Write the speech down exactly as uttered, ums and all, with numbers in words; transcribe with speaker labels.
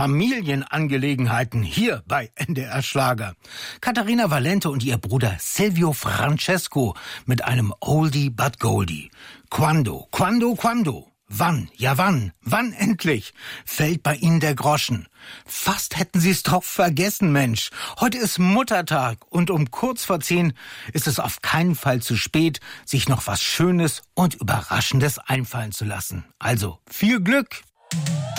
Speaker 1: Familienangelegenheiten hier bei N D R Schlager. Katharina Valente und ihr Bruder Silvio Francesco mit einem Oldie but Goldie. Quando, quando, quando? Wann, ja wann, wann endlich? Fällt bei Ihnen der Groschen. Fast hätten Sie es doch vergessen, Mensch. Heute ist Muttertag und um kurz vor zehn ist es auf keinen Fall zu spät, sich noch was Schönes und Überraschendes einfallen zu lassen. Also viel Glück!